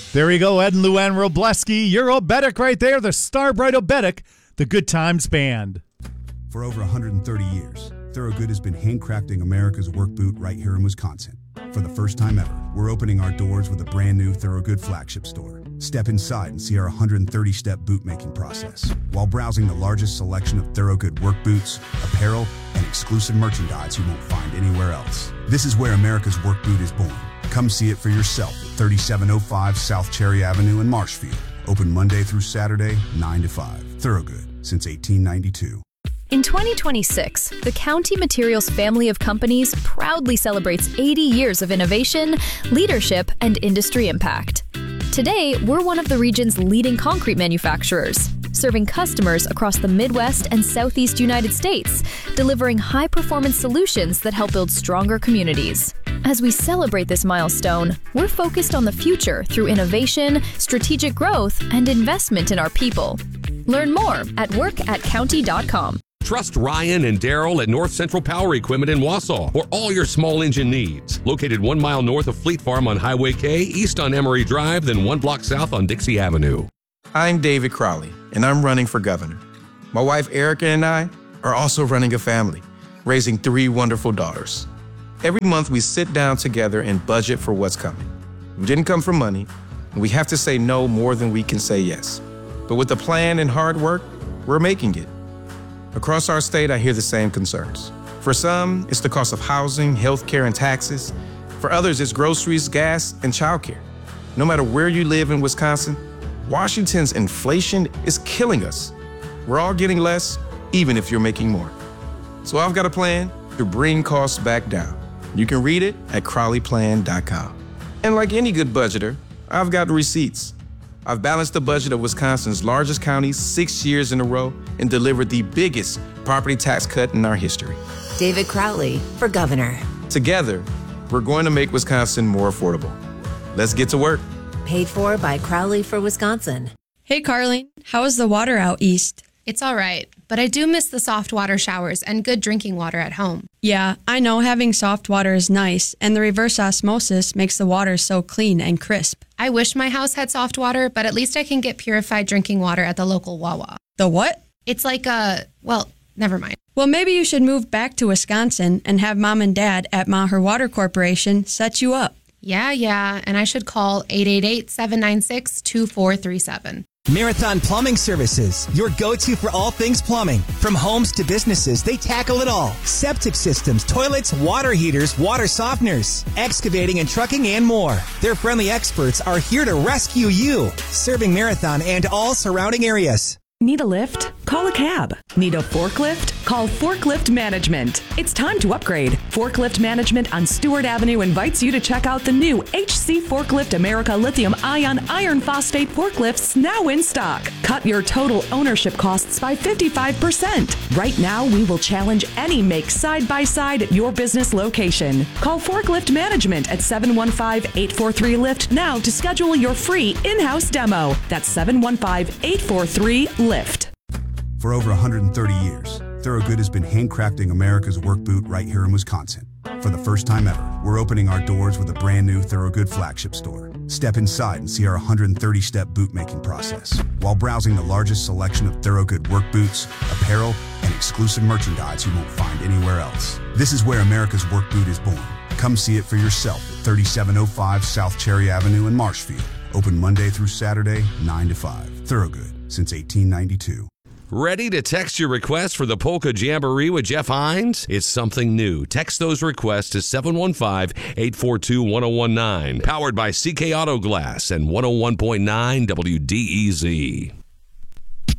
There you go, Ed and Luann Robleski. You're Obetic right there, the Starbright Obetic, the Good Times Band. For over 130 years, Thorogood has been handcrafting America's work boot right here in Wisconsin. For the first time ever, we're opening our doors with a brand new Thorogood flagship store. Step inside and see our 130-step boot-making process while browsing the largest selection of Thorogood work boots, apparel, and exclusive merchandise you won't find anywhere else. This is where America's work boot is born. Come see it for yourself at 3705 South Cherry Avenue in Marshfield. Open Monday through Saturday, 9 to 5. Thorogood, since 1892. In 2026, the County Materials family of companies proudly celebrates 80 years of innovation, leadership, and industry impact. Today, we're one of the region's leading concrete manufacturers, serving customers across the Midwest and Southeast United States, delivering high-performance solutions that help build stronger communities. As we celebrate this milestone, we're focused on the future through innovation, strategic growth, and investment in our people. Learn more at workatcounty.com. Trust Ryan and Daryl at North Central Power Equipment in Wausau for all your small engine needs. Located 1 mile north of Fleet Farm on Highway K, east on Emory Drive, then 1 block south on Dixie Avenue. I'm David Crowley, and I'm running for governor. My wife Erica and I are also running a family, raising 3 wonderful daughters. Every month we sit down together and budget for what's coming. We didn't come for money, and we have to say no more than we can say yes. But with a plan and hard work, we're making it. Across our state, I hear the same concerns. For some, it's the cost of housing, healthcare, and taxes. For others, it's groceries, gas, and childcare. No matter where you live in Wisconsin, Washington's inflation is killing us. We're all getting less, even if you're making more. So I've got a plan to bring costs back down. You can read it at CrowleyPlan.com. And like any good budgeter, I've got receipts. I've balanced the budget of Wisconsin's largest county 6 years in a row and delivered the biggest property tax cut in our history. David Crowley for governor. Together, we're going to make Wisconsin more affordable. Let's get to work. Paid for by Crowley for Wisconsin. Hey, Carlene, how is the water out east? It's all right, but I do miss the soft water showers and good drinking water at home. Yeah, I know having soft water is nice, and the reverse osmosis makes the water so clean and crisp. I wish my house had soft water, but at least I can get purified drinking water at the local Wawa. The what? It's like never mind. Well, maybe you should move back to Wisconsin and have Mom and Dad at Maher Water Corporation set you up. Yeah, and I should call 888-796-2437. Marathon Plumbing Services, your go-to for all things plumbing. From homes to businesses, they tackle it all. Septic systems, toilets, water heaters, water softeners, excavating and trucking, and more. Their friendly experts are here to rescue you, serving Marathon and all surrounding areas. Need a lift? Call a cab. Need a forklift? Call Forklift Management. It's time to upgrade. Forklift Management on Stewart Avenue invites you to check out the new HC Forklift America Lithium-Ion Iron Phosphate forklifts now in stock. Cut your total ownership costs by 55%. Right now, we will challenge any make side-by-side at your business location. Call Forklift Management at 715-843-LIFT now to schedule your free in-house demo. That's 715-843-LIFT. For over 130 years, Thorogood has been handcrafting America's work boot right here in Wisconsin. For the first time ever, we're opening our doors with a brand new Thorogood flagship store. Step inside and see our 130-step boot-making process while browsing the largest selection of Thorogood work boots, apparel, and exclusive merchandise you won't find anywhere else. This is where America's work boot is born. Come see it for yourself at 3705 South Cherry Avenue in Marshfield. Open Monday through Saturday, 9 to 5. Thorogood, since 1892. Ready to text your request for the Polka Jamboree with Jeff Hines? It's something new. Text those requests to 715-842-1019. Powered by CK Auto Glass and 101.9 WDEZ.